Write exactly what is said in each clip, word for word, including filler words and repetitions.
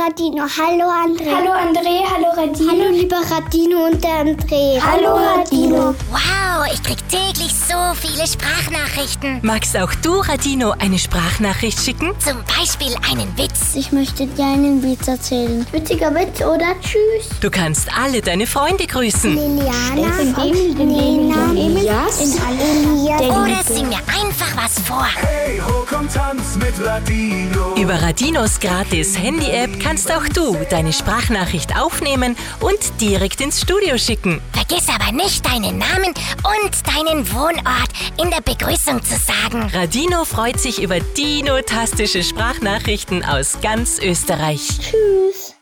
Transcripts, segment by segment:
Radino. Hallo André. Hallo André, hallo Radino. Hallo lieber Radino und der André. Hallo Radino. Wow, ich krieg täglich so viele Sprachnachrichten. Magst auch du Radino eine Sprachnachricht schicken? Zum Beispiel einen Witz. Ich möchte dir einen Witz erzählen. Witziger Witz oder tschüss. Du kannst alle deine Freunde grüßen. Liliana, Den Emil, den Nina, Emil, den Elias, Elias. Oder sing mir einfach was vor. Hey, ho, komm, tanz mit Radino. Über Radinos gratis Handy-App kannst auch du deine Sprachnachricht aufnehmen und direkt ins Studio schicken. Vergiss aber nicht, deinen Namen und deinen Wohnort in der Begrüßung zu sagen. Radino freut sich über dinotastische Sprachnachrichten aus ganz Österreich. Tschüss.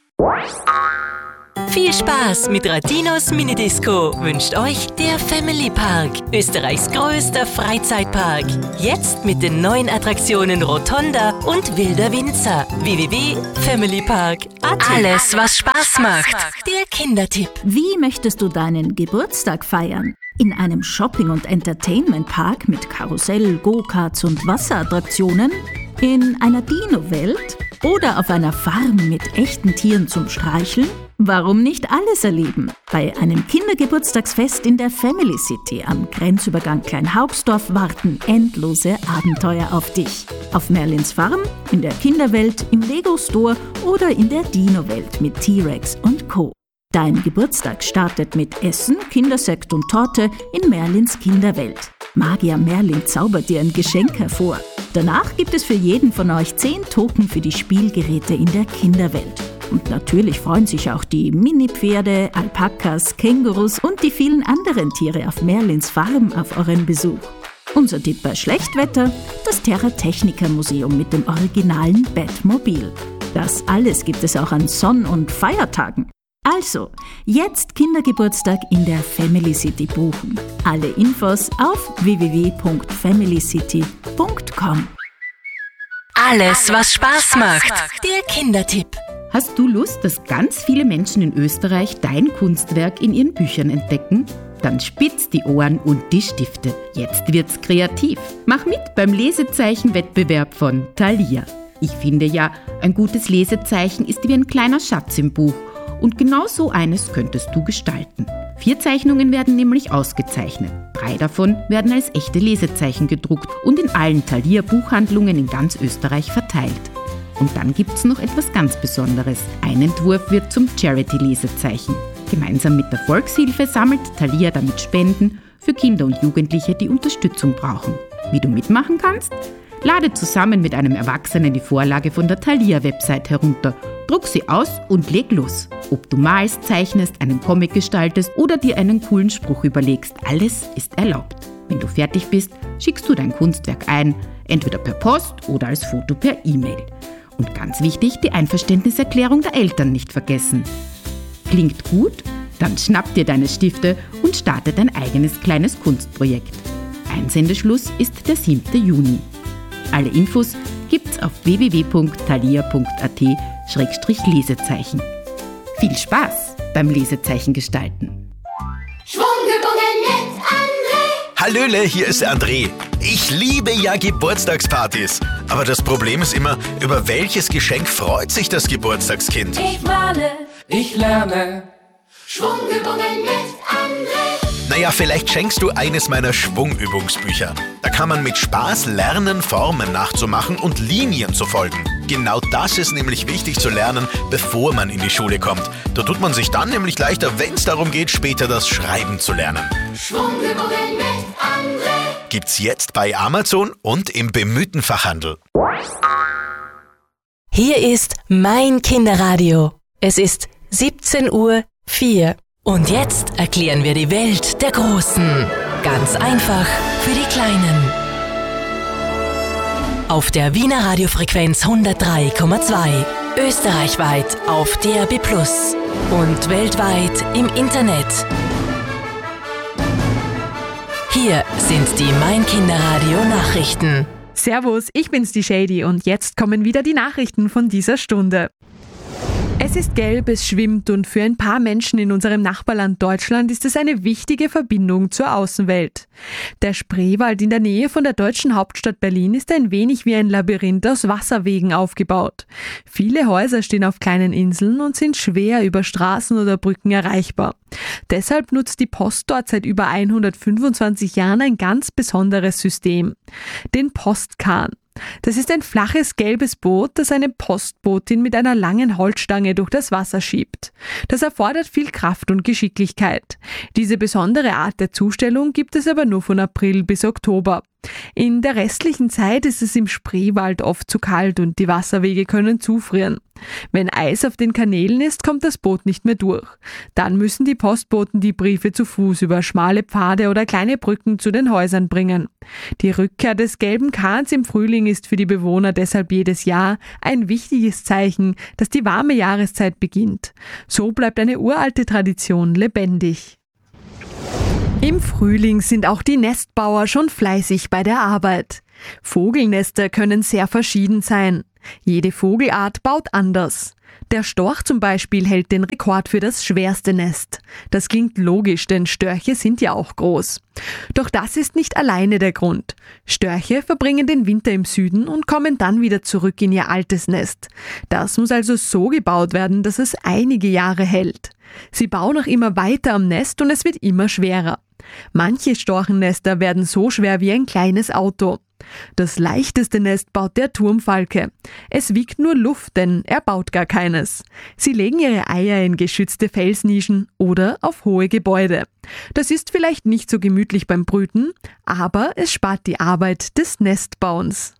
Viel Spaß mit Radinos Minidisco wünscht euch der Family Park, Österreichs größter Freizeitpark. Jetzt mit den neuen Attraktionen Rotonda und Wilder Winzer. w w w punkt family park punkt a t. Alles, was Spaß macht. Der Kindertipp. Wie möchtest du deinen Geburtstag feiern? In einem Shopping- und Entertainment-Park mit Karussell, Go-Karts und Wasserattraktionen? In einer Dino-Welt? Oder auf einer Farm mit echten Tieren zum Streicheln? Warum nicht alles erleben? Bei einem Kindergeburtstagsfest in der Family City am Grenzübergang Kleinhaugsdorf warten endlose Abenteuer auf dich. Auf Merlins Farm, in der Kinderwelt, im Lego Store oder in der Dino-Welt mit T-Rex und Co. Dein Geburtstag startet mit Essen, Kindersekt und Torte in Merlins Kinderwelt. Magier Merlin zaubert dir ein Geschenk hervor. Danach gibt es für jeden von euch zehn Token für die Spielgeräte in der Kinderwelt. Und natürlich freuen sich auch die Mini-Pferde, Alpakas, Kängurus und die vielen anderen Tiere auf Merlins Farm auf euren Besuch. Unser Tipp bei Schlechtwetter: das Terra Technica Museum mit dem originalen Batmobil. Das alles gibt es auch an Sonn- und Feiertagen. Also, jetzt Kindergeburtstag in der Family City buchen. Alle Infos auf w w w punkt family city punkt com. Alles, was Spaß macht. Der Kindertipp. Hast du Lust, dass ganz viele Menschen in Österreich dein Kunstwerk in ihren Büchern entdecken? Dann spitz die Ohren und die Stifte. Jetzt wird's kreativ. Mach mit beim Lesezeichenwettbewerb von Thalia. Ich finde ja, ein gutes Lesezeichen ist wie ein kleiner Schatz im Buch. Und genau so eines könntest du gestalten. Vier Zeichnungen werden nämlich ausgezeichnet. Drei davon werden als echte Lesezeichen gedruckt und in allen Thalia-Buchhandlungen in ganz Österreich verteilt. Und dann gibt's noch etwas ganz Besonderes. Ein Entwurf wird zum Charity-Lesezeichen. Gemeinsam mit der Volkshilfe sammelt Thalia damit Spenden für Kinder und Jugendliche, die Unterstützung brauchen. Wie du mitmachen kannst? Lade zusammen mit einem Erwachsenen die Vorlage von der Thalia-Website herunter. Druck sie aus und leg los. Ob du malst, zeichnest, einen Comic gestaltest oder dir einen coolen Spruch überlegst, alles ist erlaubt. Wenn du fertig bist, schickst du dein Kunstwerk ein, entweder per Post oder als Foto per E-Mail. Und ganz wichtig, die Einverständniserklärung der Eltern nicht vergessen. Klingt gut? Dann schnapp dir deine Stifte und starte dein eigenes kleines Kunstprojekt. Einsendeschluss ist der siebten Juni. Alle Infos gibt's auf w w w punkt thalia punkt a t schrägstrich lesezeichen. Viel Spaß beim Lesezeichen gestalten. Schwungübungen mit André. Hallöle, hier ist der André. Ich liebe ja Geburtstagspartys. Aber das Problem ist immer, über welches Geschenk freut sich das Geburtstagskind? Ich male, ich lerne. Schwungübungen mit André. Naja, vielleicht schenkst du eines meiner Schwungübungsbücher. Da kann man mit Spaß lernen, Formen nachzumachen und Linien zu folgen. Genau das ist nämlich wichtig zu lernen, bevor man in die Schule kommt. Da tut man sich dann nämlich leichter, wenn es darum geht, später das Schreiben zu lernen. Schwungübungen mit André. Gibt's jetzt bei Amazon und im bemühten Fachhandel. Hier ist mein Kinderradio. Es ist siebzehn Uhr vier. Und jetzt erklären wir die Welt der Großen. Ganz einfach für die Kleinen. Auf der Wiener Radiofrequenz hundertdrei Komma zwei. Österreichweit auf D A B plus. Und weltweit im Internet. Hier sind die Mein Kinderradio Nachrichten. Servus, ich bin's, die Shady, und jetzt kommen wieder die Nachrichten von dieser Stunde. Es ist gelb, es schwimmt und für ein paar Menschen in unserem Nachbarland Deutschland ist es eine wichtige Verbindung zur Außenwelt. Der Spreewald in der Nähe von der deutschen Hauptstadt Berlin ist ein wenig wie ein Labyrinth aus Wasserwegen aufgebaut. Viele Häuser stehen auf kleinen Inseln und sind schwer über Straßen oder Brücken erreichbar. Deshalb nutzt die Post dort seit über hundertfünfundzwanzig Jahren ein ganz besonderes System, den Postkahn. Das ist ein flaches gelbes Boot, das eine Postbotin mit einer langen Holzstange durch das Wasser schiebt. Das erfordert viel Kraft und Geschicklichkeit. Diese besondere Art der Zustellung gibt es aber nur von April bis Oktober. In der restlichen Zeit ist es im Spreewald oft zu kalt und die Wasserwege können zufrieren. Wenn Eis auf den Kanälen ist, kommt das Boot nicht mehr durch. Dann müssen die Postboten die Briefe zu Fuß über schmale Pfade oder kleine Brücken zu den Häusern bringen. Die Rückkehr des gelben Kahns im Frühling ist für die Bewohner deshalb jedes Jahr ein wichtiges Zeichen, dass die warme Jahreszeit beginnt. So bleibt eine uralte Tradition lebendig. Im Frühling sind auch die Nestbauer schon fleißig bei der Arbeit. Vogelnester können sehr verschieden sein. Jede Vogelart baut anders. Der Storch zum Beispiel hält den Rekord für das schwerste Nest. Das klingt logisch, denn Störche sind ja auch groß. Doch das ist nicht alleine der Grund. Störche verbringen den Winter im Süden und kommen dann wieder zurück in ihr altes Nest. Das muss also so gebaut werden, dass es einige Jahre hält. Sie bauen auch immer weiter am Nest und es wird immer schwerer. Manche Storchennester werden so schwer wie ein kleines Auto. Das leichteste Nest baut der Turmfalke. Es wiegt nur Luft, denn er baut gar keines. Sie legen ihre Eier in geschützte Felsnischen oder auf hohe Gebäude. Das ist vielleicht nicht so gemütlich beim Brüten, aber es spart die Arbeit des Nestbauens.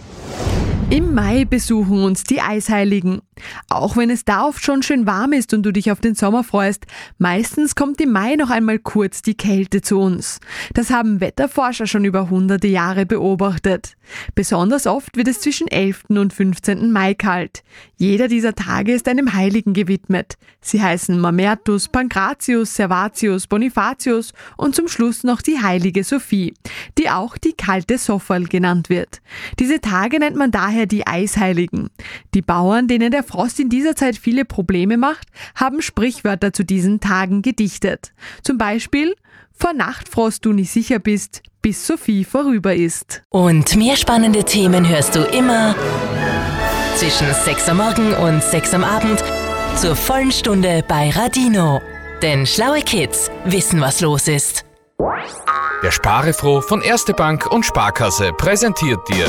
Im Mai besuchen uns die Eisheiligen. Auch wenn es da oft schon schön warm ist und du dich auf den Sommer freust, meistens kommt im Mai noch einmal kurz die Kälte zu uns. Das haben Wetterforscher schon über hunderte Jahre beobachtet. Besonders oft wird es zwischen elften und fünfzehnten Mai kalt. Jeder dieser Tage ist einem Heiligen gewidmet. Sie heißen Mamertus, Pankratius, Servatius, Bonifatius und zum Schluss noch die heilige Sophie, die auch die kalte Sofferl genannt wird. Diese Tage nennt man daher die Eisheiligen. Die Bauern, denen der Frost in dieser Zeit viele Probleme macht, haben Sprichwörter zu diesen Tagen gedichtet. Zum Beispiel: Vor Nachtfrost du nicht sicher bist, bis Sophie vorüber ist. Und mehr spannende Themen hörst du immer zwischen sechs am Morgen und sechs am Abend zur vollen Stunde bei Radino. Denn schlaue Kids wissen, was los ist. Der Sparefroh von Erste Bank und Sparkasse präsentiert dir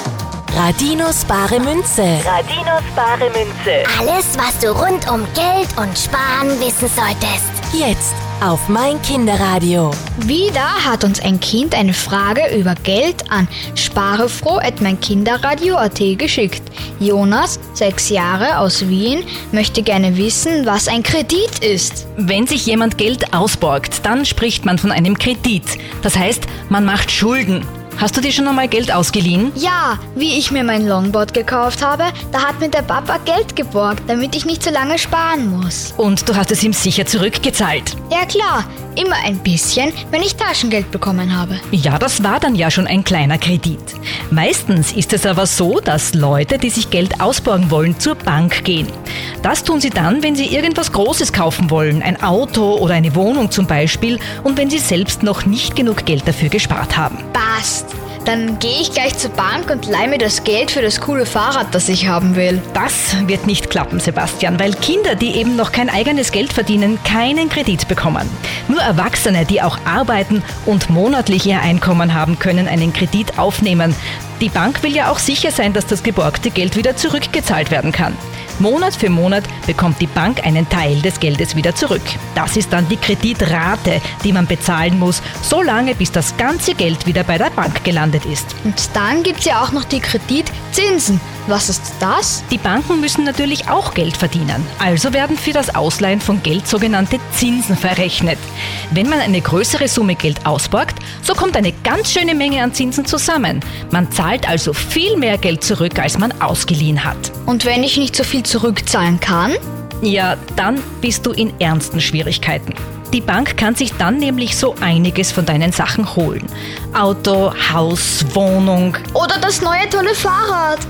Radinos bare Münze. Radinos bare Münze. Alles, was du rund um Geld und Sparen wissen solltest. Jetzt auf mein Kinderradio. Wieder hat uns ein Kind eine Frage über Geld an sparefroh at meinkinderradio punkt at geschickt. Jonas, sechs Jahre, aus Wien, möchte gerne wissen, was ein Kredit ist. Wenn sich jemand Geld ausborgt, dann spricht man von einem Kredit. Das heißt, man macht Schulden. Hast du dir schon einmal Geld ausgeliehen? Ja, wie ich mir mein Longboard gekauft habe, da hat mir der Papa Geld geborgt, damit ich nicht so lange sparen muss. Und du hast es ihm sicher zurückgezahlt? Ja klar, immer ein bisschen, wenn ich Taschengeld bekommen habe. Ja, das war dann ja schon ein kleiner Kredit. Meistens ist es aber so, dass Leute, die sich Geld ausborgen wollen, zur Bank gehen. Das tun sie dann, wenn sie irgendwas Großes kaufen wollen, ein Auto oder eine Wohnung zum Beispiel, und wenn sie selbst noch nicht genug Geld dafür gespart haben. Passt. Dann gehe ich gleich zur Bank und leihe mir das Geld für das coole Fahrrad, das ich haben will. Das wird nicht klappen, Sebastian, weil Kinder, die eben noch kein eigenes Geld verdienen, keinen Kredit bekommen. Nur Erwachsene, die auch arbeiten und monatlich ihr Einkommen haben, können einen Kredit aufnehmen. Die Bank will ja auch sicher sein, dass das geborgte Geld wieder zurückgezahlt werden kann. Monat für Monat bekommt die Bank einen Teil des Geldes wieder zurück. Das ist dann die Kreditrate, die man bezahlen muss, so lange bis das ganze Geld wieder bei der Bank gelandet ist. Und dann gibt es ja auch noch die Kreditzinsen. Was ist das? Die Banken müssen natürlich auch Geld verdienen. Also werden für das Ausleihen von Geld sogenannte Zinsen verrechnet. Wenn man eine größere Summe Geld ausborgt, so kommt eine ganz schöne Menge an Zinsen zusammen. Man zahlt also viel mehr Geld zurück, als man ausgeliehen hat. Und wenn ich nicht so viel zurückzahlen kann? Ja, dann bist du in ernsten Schwierigkeiten. Die Bank kann sich dann nämlich so einiges von deinen Sachen holen. Auto, Haus, Wohnung. Oder das neue tolle Fahrrad.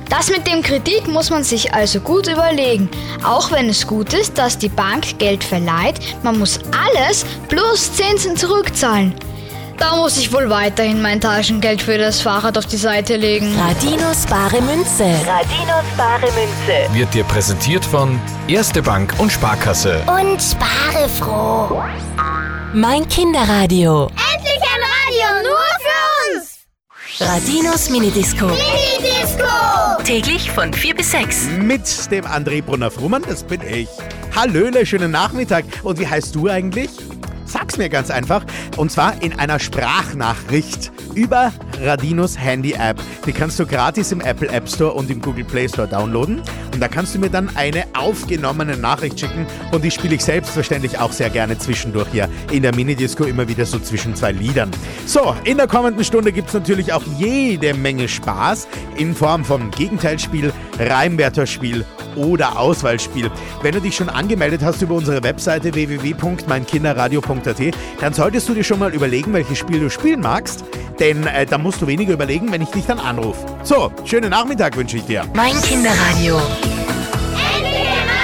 Das mit dem Kredit muss man sich also gut überlegen. Auch wenn es gut ist, dass die Bank Geld verleiht, man muss alles plus Zinsen zurückzahlen. Da muss ich wohl weiterhin mein Taschengeld für das Fahrrad auf die Seite legen. Radinos bare Münze. Radinos bare Münze. Wird dir präsentiert von Erste Bank und Sparkasse. Und spare froh. Mein Kinderradio. Endlich ein Radio nur für uns. Radinos Minidisco. Minidisco. Täglich von vier bis sechs. Mit dem André Brunner-Frumann, das bin ich. Hallöle, schönen Nachmittag. Und wie heißt du eigentlich? Sag's mir ganz einfach. Und zwar in einer Sprachnachricht über Radinos Handy-App. Die kannst du gratis im Apple App Store und im Google Play Store downloaden. Und da kannst du mir dann eine aufgenommene Nachricht schicken. Und die spiele ich selbstverständlich auch sehr gerne zwischendurch hier in der Minidisco, immer wieder so zwischen zwei Liedern. So, in der kommenden Stunde gibt's natürlich auch jede Menge Spaß in Form von Gegenteilspiel, Reimwörterspiel oder Auswahlspiel. Wenn du dich schon angemeldet hast über unsere Webseite w w w punkt mein kinderradio punkt a t, dann solltest du dir schon mal überlegen, welches Spiel du spielen magst, denn äh, da musst du weniger überlegen, wenn ich dich dann anrufe. So, schönen Nachmittag wünsche ich dir. Mein Kinderradio.